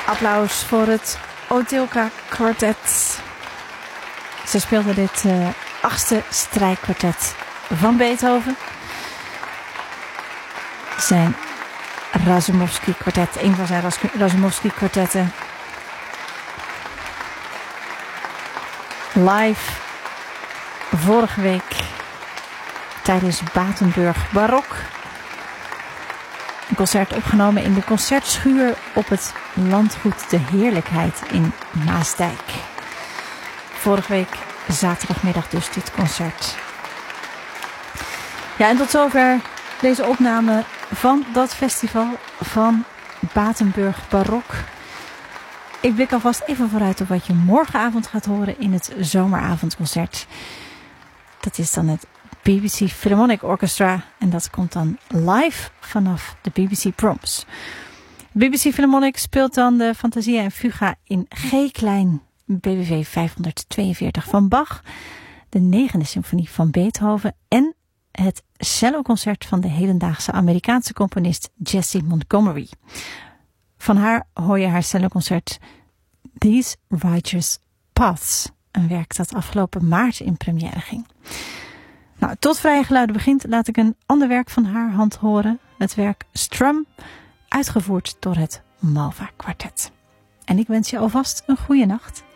Applaus voor het Otilka Quartet. Ze speelden dit 8e strijkkwartet van Beethoven. Zijn Razumovsky kwartet, een van zijn Razumovsky kwartetten. Live vorige week tijdens Batenburg Barok. Een concert opgenomen in de concertschuur op het landgoed De Heerlijkheid in Maasdijk. Vorige week zaterdagmiddag dus dit concert. Ja, en tot zover deze opname van dat festival van Batenburg Barok. Ik blik alvast even vooruit op wat je morgenavond gaat horen in het zomeravondconcert. Dat is dan het BBC Philharmonic Orchestra en dat komt dan live vanaf de BBC Proms. BBC Philharmonic speelt dan de Fantasia en Fuga in G-klein BWV 542 van Bach, de 9e symfonie van Beethoven en het celloconcert van de hedendaagse Amerikaanse componist Jessie Montgomery. Van haar hoor je haar celloconcert These Righteous Paths, een werk dat afgelopen maart in première ging. Nou, tot Vrije Geluiden begint laat ik een ander werk van haar hand horen. Het werk Strum, uitgevoerd door het Malva Quartet. En ik wens je alvast een goede nacht.